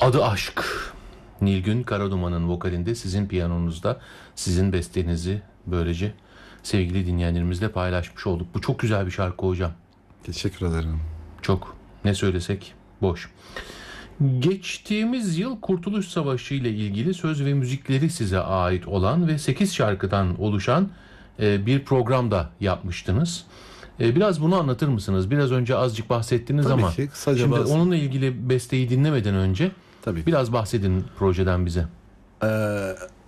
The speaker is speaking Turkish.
Adı Aşk. Nilgün Karaduman'ın vokalinde, sizin piyanonuzda, sizin bestenizi böylece sevgili dinleyenlerimizle paylaşmış olduk. Bu çok güzel bir şarkı hocam. Teşekkür ederim. Çok. Ne söylesek boş. Geçtiğimiz yıl Kurtuluş Savaşı ile ilgili söz ve müzikleri size ait olan ve 8 şarkıdan oluşan bir program da yapmıştınız. Biraz bunu anlatır mısınız? Biraz önce azıcık bahsettiniz Tabii ama ki, kısaca şimdi onunla ilgili besteyi dinlemeden önce biraz bahsedin projeden bize.